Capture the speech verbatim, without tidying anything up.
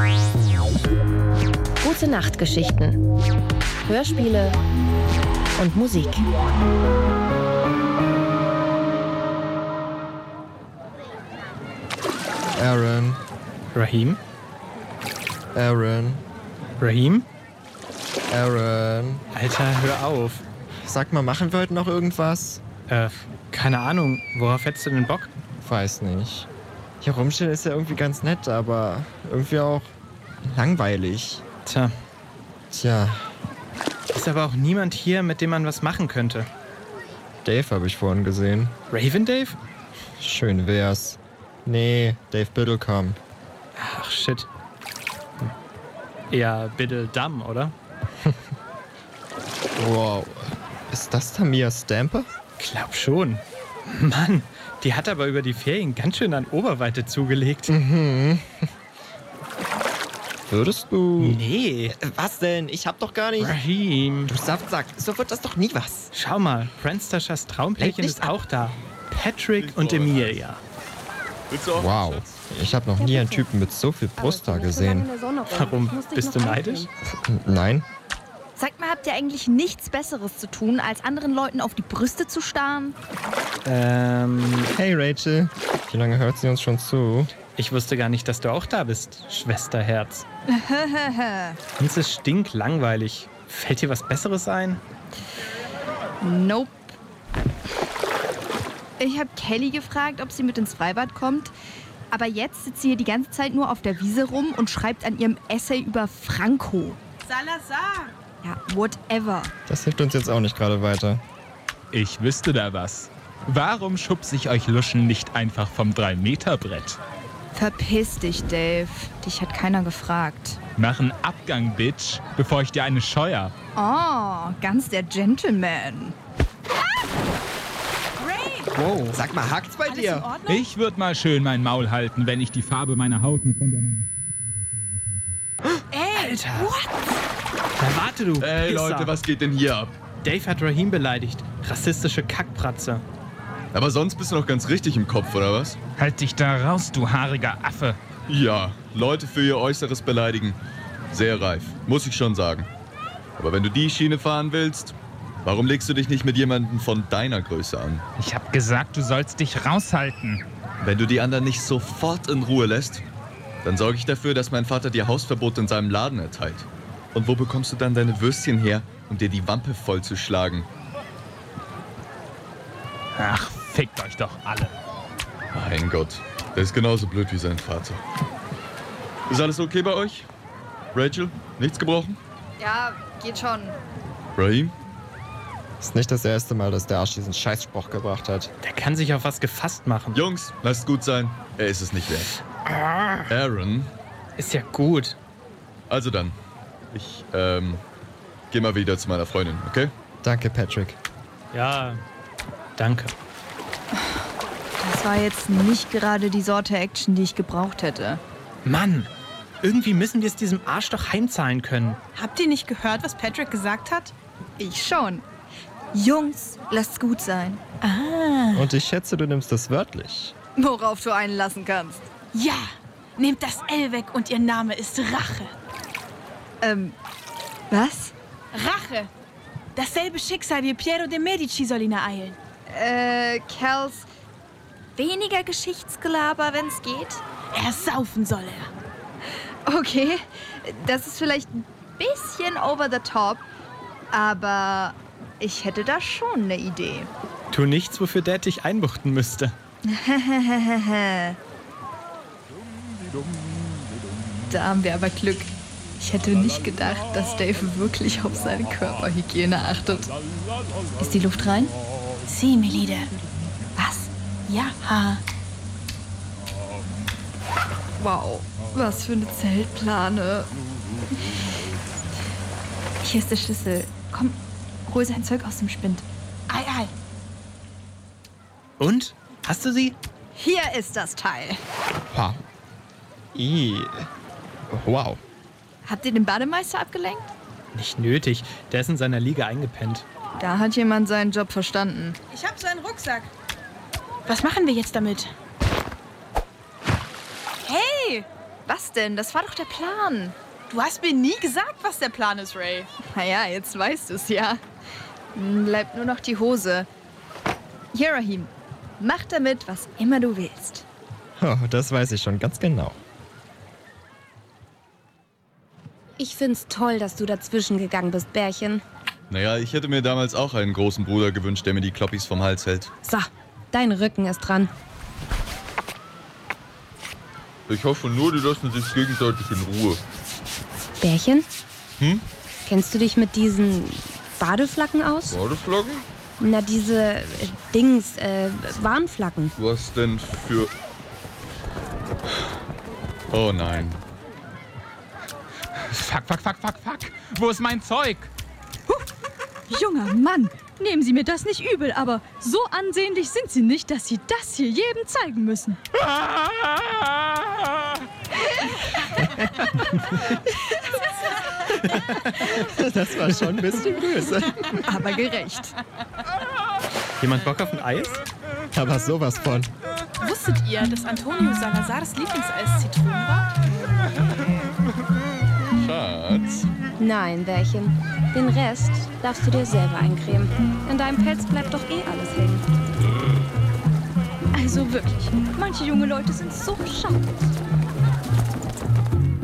Gute Nachtgeschichten. Hörspiele und Musik. Aaron. Rahim? Aaron. Rahim? Aaron. Alter, hör auf. Sag mal, machen wir heute noch irgendwas? Äh, keine Ahnung. Worauf hättest du denn Bock? Weiß nicht. Hier rumstehen ist ja irgendwie ganz nett, aber irgendwie auch langweilig. Tja, Tja, ist aber auch niemand hier, mit dem man was machen könnte. Dave habe ich vorhin gesehen. Raven Dave? Schön wär's. Nee, Dave Biddlecombe. Ach, shit. Eher Biddle Dumm, oder? Wow. Ist das Tamia Stamper? Glaub schon. Mann, die hat aber über die Ferien ganz schön an Oberweite zugelegt. Mhm. Würdest du... Nee. Was denn? Ich hab doch gar nicht... Rahim. Du Saftsack, so wird das doch nie was. Schau mal, Franstashas Traumpärchen Lenk nicht ist ab. auch da. Patrick und Emilia. Wow. Ich habe noch nie einen Typen mit so viel Brust da gesehen. Warum? Bist du neidisch? Nein. Sagt mal, habt ihr eigentlich nichts Besseres zu tun, als anderen Leuten auf die Brüste zu starren? Ähm, Hey Rachel. Wie lange hört sie uns schon zu? ich wusste gar nicht, dass du auch da bist, Schwesterherz. Uns ist stinklangweilig. Fällt dir was Besseres ein? Nope. Ich habe Kelly gefragt, ob sie mit ins Freibad kommt. Aber jetzt sitzt sie hier die ganze Zeit nur auf der Wiese rum und schreibt an ihrem Essay über Franco. Salazar! Ja, whatever. Das hilft uns jetzt auch nicht gerade weiter. Ich wüsste da was. Warum schubse ich euch Luschen nicht einfach vom drei Meter Brett? Verpiss dich, Dave. Dich hat keiner gefragt. Mach einen Abgang, Bitch, bevor ich dir eine scheuer. Oh, ganz der Gentleman. Wow. Sag mal, hakt's bei Alles in dir? Ordnung? Ich würde mal schön mein Maul halten, wenn ich die Farbe meiner Haut nicht von der... Ey, Alter. what? Na warte du. Ey Pisser. Leute, was geht denn hier ab? Dave hat Rahim beleidigt. Rassistische Kackpratze. Aber sonst bist du noch ganz richtig im Kopf, oder was? Halt dich da raus, du haariger Affe. Ja, Leute für ihr Äußeres beleidigen. Sehr reif, muss ich schon sagen. Aber wenn du die Schiene fahren willst, warum legst du dich nicht mit jemandem von deiner Größe an? Ich hab gesagt, du sollst dich raushalten. Wenn du die anderen nicht sofort in Ruhe lässt, dann sorge ich dafür, dass mein Vater dir Hausverbot in seinem Laden erteilt. Und wo bekommst du dann deine Würstchen her, um dir die Wampe vollzuschlagen? Ach, fickt euch doch alle. Mein Gott, der ist genauso blöd wie sein Vater. Ist alles okay bei euch? Rachel, nichts gebrochen? Ja, geht schon. Rahim? Ist nicht das erste Mal, dass der Arsch diesen Scheißspruch gebracht hat. Der kann sich auf was gefasst machen. Jungs, lasst gut sein. Er ist es nicht wert. Aaron? Ist ja gut. Also dann. Ich, ähm, geh mal wieder zu meiner Freundin, okay? Danke, Patrick. Ja, danke. Das war jetzt nicht gerade die Sorte Action, die ich gebraucht hätte. Mann, irgendwie müssen wir es diesem Arsch doch heimzahlen können. Habt ihr nicht gehört, was Patrick gesagt hat? Ich schon. Jungs, lasst's gut sein. Und ich schätze, du nimmst das wörtlich. Worauf du einen lassen kannst. Ja, nehmt das L weg und ihr Name ist Rache. Ähm, was? Rache! Dasselbe Schicksal wie Piero de Medici soll ihn ereilen. Äh, Kels, weniger Geschichtsgelaber, wenn's geht? Ersaufen soll er. Okay, das ist vielleicht ein bisschen over the top, aber ich hätte da schon eine Idee. Tu nichts, wofür Dad dich einbuchten müsste. Da haben wir aber Glück. Ich hätte nicht gedacht, dass Dave wirklich auf seine Körperhygiene achtet. Ist die Luft rein? Sie, Melide. Was? Ja. Wow, was für eine Zeltplane. Hier ist der Schlüssel. Komm, hol sein Zeug aus dem Spind. Ei, ei. Und? Hast du sie? Hier ist das Teil. Wow. I. Wow. Habt ihr den Bademeister abgelenkt? Nicht nötig. Der ist in seiner Liege eingepennt. Da hat jemand seinen Job verstanden. Ich hab seinen Rucksack. Was machen wir jetzt damit? Hey! Was denn? Das war doch der Plan. Du hast mir nie gesagt, was der Plan ist, Ray. Naja, jetzt weißt du es ja. Bleibt nur noch die Hose. Hier, Rahim, mach damit, was immer du willst. Oh, das weiß ich schon ganz genau. Ich find's toll, dass du dazwischen gegangen bist, Bärchen. Naja, ich hätte mir damals auch einen großen Bruder gewünscht, der mir die Kloppis vom Hals hält. So, dein Rücken ist dran. Ich hoffe nur, die lassen sich gegenseitig in Ruhe. Bärchen? Hm? Kennst du dich mit diesen Badeflaggen aus? Badeflaggen? Na, diese äh, Dings, äh, Warnflaggen. Was denn für... Oh nein. Fuck, fuck, fuck, fuck, fuck. Wo ist mein Zeug? Junger Mann, nehmen Sie mir das nicht übel, aber so ansehnlich sind Sie nicht, dass Sie das hier jedem zeigen müssen. Das war schon ein bisschen böse. Aber gerecht. Jemand Bock auf ein Eis? Aber sowas von. Wusstet ihr, dass Antonio Salazars Lieblingseis Zitronen war? Schatz. Nein, Bärchen. Den Rest darfst du dir selber eincremen. In deinem Pelz bleibt doch eh alles hängen. Also wirklich, manche junge Leute sind so scharf.